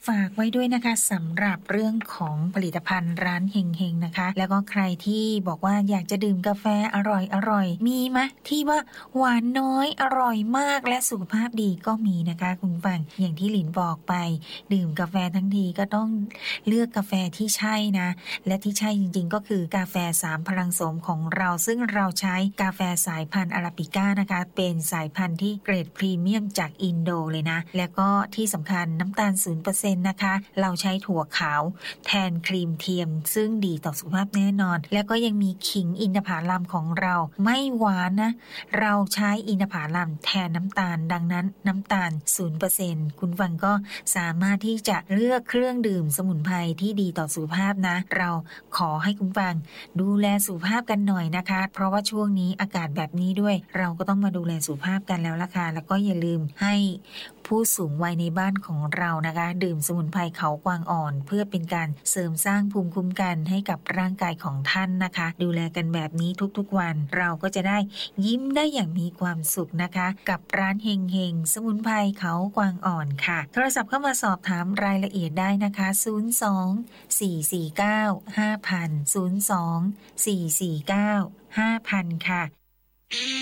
ฝากไว้ด้วยนะคะสำหรับเรื่องของผลิตภัณฑ์ร้านเฮงๆนะคะแล้วก็ใครที่บอกว่าอยากจะดื่มกาแฟอร่อยมีไหมที่ว่าหวานน้อยอร่อยมากและสุขภาพดีก็มีนะคะคุณฟังอย่างที่หลินบอกไปดื่มกาแฟทั้งทีก็ต้องเลือกกาแฟที่ใช่นะและที่ใช่จริงๆก็คือกาแฟ3พลังโสมของเราซึ่งเราใช้กาแฟสายพันธุ์อาราบิก้านะคะเป็นสายพันธุ์ที่เกรดพรีเมียมจากอินโดเลยนะแล้วก็ที่สำคัญน้ำตาล 0% นะคะเราใช้ถั่วขาวแทนครีมเทียมซึ่งดีต่อสุขภาพแน่นอนแล้วก็ยังมีขิงอินทผลัมของเราไม่หวานนะเราใช้อินทผลัมแทนน้ำตาลดังนั้นน้ำตาล 0% คุณฟังก็สามารถที่จะเลือกเครื่องดื่มสมุนไพรที่ดีต่อสุขภาพนะเราขอให้คุณฟังดูแลสุขภาพกันหน่อยนะคะเพราะว่าช่วงนี้อากาศแบบนี้ด้วยเราก็ต้องมาดูแลสุขภาพกันแล้วล่ะค่ะแล้วก็อย่าลืมให้ผู้สูงวัยในบ้านของเรานะคะดื่มสมุนไพรเขากวางอ่อนเพื่อเป็นการเสริมสร้างภูมิคุ้มกันให้กับร่างกายของท่านนะคะดูแลกันแบบนี้ทุกๆวันเราก็จะได้ยิ้มได้อย่างมีความสุขนะคะกับร้านเฮงๆสมุนไพรเขากวางอ่อนค่ะโทรศัพท์เข้ามาสอบถามรายละเอียดได้นะคะ02-449-5000 02-449-5000 ค่ะ